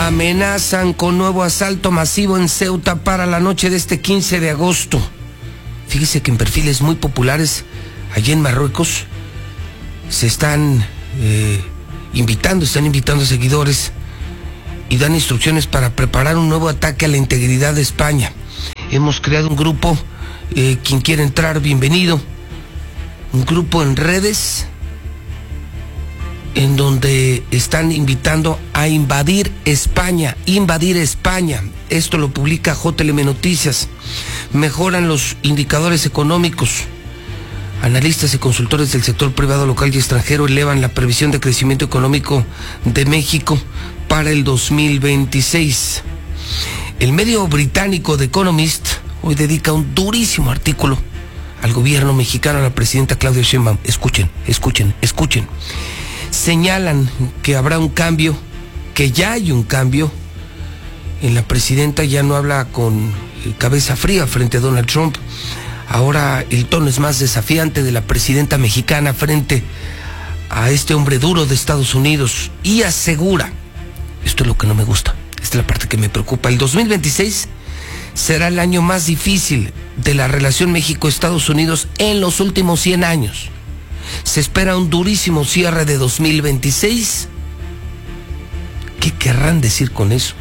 Amenazan con nuevo asalto masivo en Ceuta para la noche de este 15 de agosto. Fíjese que en perfiles muy populares allí en Marruecos se están invitando a seguidores y dan instrucciones para preparar un nuevo ataque a la integridad de España. Hemos creado un grupo, quien quiera entrar, bienvenido. Un grupo en redes en donde están invitando a invadir España. Esto lo publica JLM Noticias. Mejoran los indicadores económicos. Analistas y consultores del sector privado, local y extranjero elevan la previsión de crecimiento económico de México para el 2026. El medio británico The Economist hoy dedica un durísimo artículo al gobierno mexicano, a la presidenta Claudia Sheinbaum. Escuchen. Señalan que habrá un cambio, que ya hay un cambio en la presidenta. Ya no habla con cabeza fría frente a Donald Trump. Ahora el tono es más desafiante de la presidenta mexicana frente a este hombre duro de Estados Unidos, y asegura, esto es lo que no me gusta, esta es la parte que me preocupa: el 2026 será el año más difícil de la relación México-Estados Unidos en los últimos 100 años. Se espera un durísimo cierre de 2026. ¿Qué querrán decir con eso?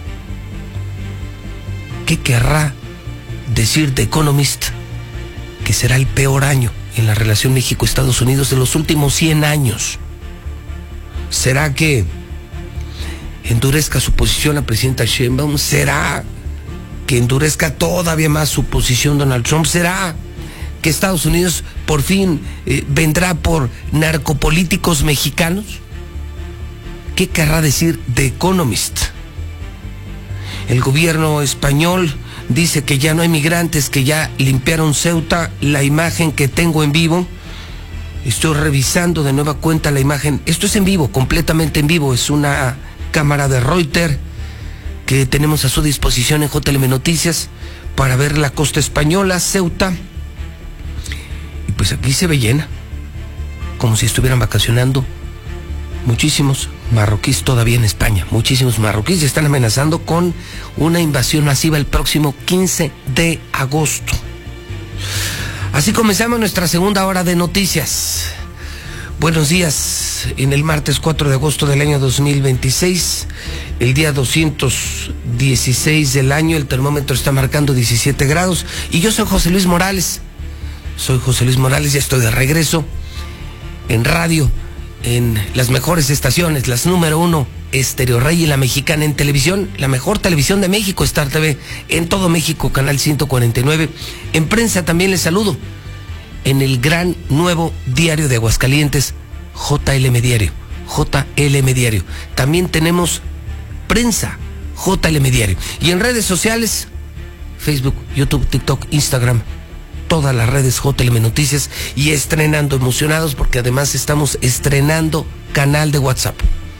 ¿Qué querrá decir The Economist? Que será el peor año en la relación México-Estados Unidos de los últimos 100 años. ¿Será que endurezca su posición la presidenta Sheinbaum? ¿Será que endurezca todavía más su posición Donald Trump? ¿Será que Estados Unidos por fin vendrá por narcopolíticos mexicanos? ¿Qué querrá decir The Economist? El gobierno español dice que ya no hay migrantes, que ya limpiaron Ceuta. La imagen que tengo en vivo, estoy revisando de nueva cuenta la imagen. Esto es en vivo, completamente en vivo. Es una cámara de Reuters que tenemos a su disposición en JLM Noticias para ver la costa española, Ceuta. Y pues aquí se ve llena, como si estuvieran vacacionando muchísimos marroquíes todavía en España. Muchísimos marroquíes están amenazando con una invasión masiva el próximo 15 de agosto. Así comenzamos nuestra segunda hora de noticias. Buenos días, en el martes 4 de agosto del año 2026, el día 216 del año. El termómetro está marcando 17 grados y yo soy José Luis Morales. Ya estoy de regreso en radio, en las mejores estaciones, las número 1, Estéreo Rey, y La Mexicana. En televisión, la mejor televisión de México, Star TV, en todo México, canal 149. En prensa también les saludo, en el gran nuevo diario de Aguascalientes, JLM Diario. También tenemos prensa, JLM Diario. Y en redes sociales, Facebook, YouTube, TikTok, Instagram, todas las redes JLM Noticias, y estrenando, emocionados porque además estamos estrenando canal de WhatsApp.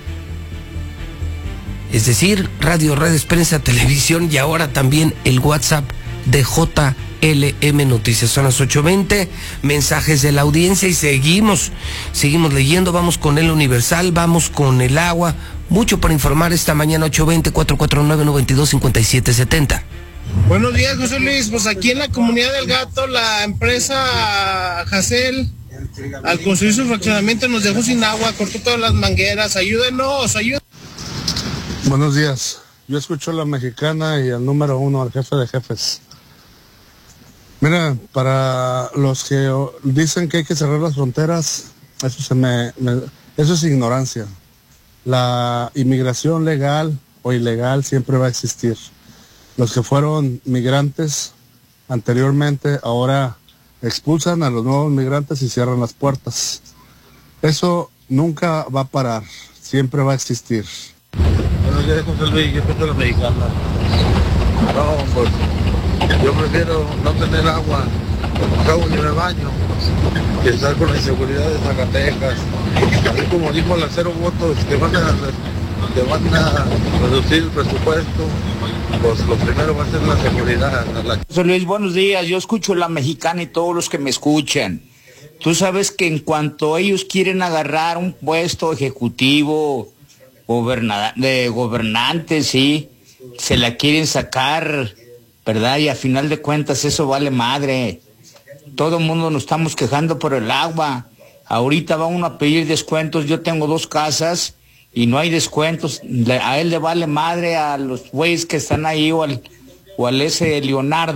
Es decir, radio, redes, prensa, televisión, y ahora también el WhatsApp de JLM Noticias. Son las 8:20, mensajes de la audiencia y seguimos leyendo. Vamos con el Universal, vamos con el agua. Mucho para informar esta mañana. 820-449-925770. Buenos días, José Luis. Pues aquí en la comunidad del Gato, la empresa Jacel, al construir su fraccionamiento, nos dejó sin agua, cortó todas las mangueras. Ayúdenos. Buenos días. Yo escucho a La Mexicana y al número 1, al jefe de jefes. Mira, para los que dicen que hay que cerrar las fronteras, eso es ignorancia. La inmigración legal o ilegal siempre va a existir. Los que fueron migrantes anteriormente ahora expulsan a los nuevos migrantes y cierran las puertas. Eso nunca va a parar, siempre va a existir. Buenos días, José Luis, yo escucho a La Mexicana. No, pues yo prefiero no tener agua, acabo ni me baño, que estar con la inseguridad de Zacatecas. Así como dijo el Acero Votos, que van a reducir el presupuesto, pues lo primero va a ser la seguridad. José Luis, buenos días. Yo escucho La Mexicana y todos los que me escuchan. Tú sabes que en cuanto ellos quieren agarrar un puesto ejecutivo de gobernantes, sí, se la quieren sacar, ¿verdad? Y a final de cuentas eso vale madre. Todo el mundo nos estamos quejando por el agua. Ahorita va uno a pedir descuentos. Yo tengo 2 casas y no hay descuentos. A él le vale madre a los güeyes que están ahí o al ese Leonardo.